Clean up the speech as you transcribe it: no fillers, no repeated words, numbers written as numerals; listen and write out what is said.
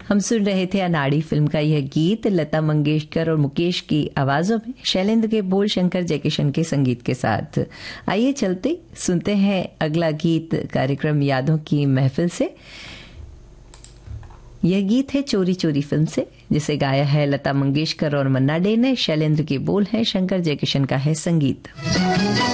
हम सुन रहे थे अनाड़ी फिल्म का यह गीत लता मंगेशकर और मुकेश की आवाजों में, शैलेंद्र के बोल, शंकर जयकिशन के संगीत के साथ। आइए चलते सुनते हैं अगला गीत कार्यक्रम यादों की महफिल से। यह गीत है चोरी चोरी फिल्म से, जिसे गाया है लता मंगेशकर और मन्ना डे ने। शैलेंद्र के बोल हैं, शंकर जयकिशन का है संगीत।